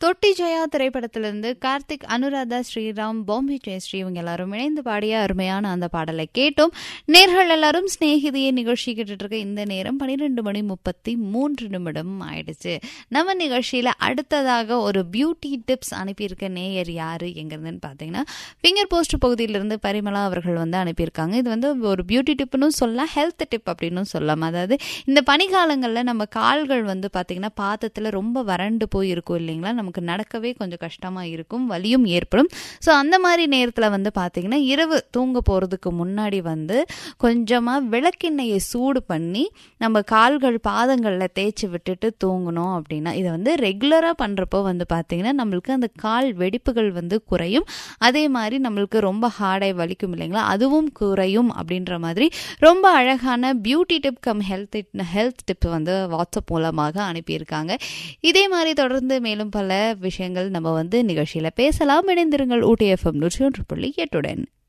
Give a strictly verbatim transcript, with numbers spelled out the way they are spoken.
தொட்டி ஜெயா திரைப்படத்திலிருந்து கார்த்திக், அனுராதா ஸ்ரீராம், பாம்பே ஜெயஸ்ரீ இவங்க எல்லாரும் இணைந்து பாடிய அருமையான அந்த பாடலை கேட்டோம். நேர்கள் எல்லாரும் ஸ்நேகிதியை நிகழ்ச்சி கேட்டுட்டு இருக்க இந்த நேரம் பனிரெண்டு மணி முப்பத்தி மூன்று நிமிடம் ஆயிடுச்சு. நம்ம நிகழ்ச்சியில அடுத்ததாக ஒரு பியூட்டி டிப்ஸ் அனுப்பியிருக்க நேயர் யாரு எங்கிறதுன்னு பார்த்தீங்கன்னா ஃபிங்கர் போஸ்ட் பகுதியிலிருந்து பரிமளா அவர்கள் வந்து அனுப்பியிருக்காங்க. இது வந்து ஒரு பியூட்டி டிப்னு சொல்லலாம், ஹெல்த் டிப் அப்படின்னு சொல்லலாம். அதாவது இந்த பனிக்காலங்களில் நம்ம கால்கள் வந்து பார்த்தீங்கன்னா பாதத்தில் ரொம்ப வறண்டு போய் இருக்கும் இல்லைங்களா, நமக்கு நடக்கவே கொஞ்சம் கஷ்டமாக இருக்கும், வலியும் ஏற்படும். ஸோ அந்த மாதிரி நேரத்தில் வந்து பார்த்தீங்கன்னா இரவு தூங்க போகிறதுக்கு முன்னாடி வந்து கொஞ்சமாக விளக்கெண்ணெயை சூடு பண்ணி நம்ம கால்கள் பாதங்களில் தேய்ச்சி விட்டுட்டு தூங்கணும் அப்படின்னா, இதை வந்து ரெகுலராக பண்ணுறப்போ வந்து பார்த்தீங்கன்னா நம்மளுக்கு அந்த கால் வெடிப்புகள் வந்து குறையும். அதே மாதிரி நம்மளுக்கு ரொம்ப ஹார்டாக வலிக்கும் இல்லைங்களா, அதுவும் குறையும். அப்படின்ற மாதிரி ரொம்ப அழகான beauty tip come health health tip வந்து வாட்ஸ்அப் மூலமாக அனுப்பியிருக்காங்க. இதே மாதிரி தொடர்ந்து மேலும் பல விஷயங்கள் நம்ம வந்து நிகழ்ச்சியில் பேசலாம். இணைந்திருங்கள் ஊட்டி எஃப்எம் நூற்றி ஒன்று புள்ளி எட்டுடன்.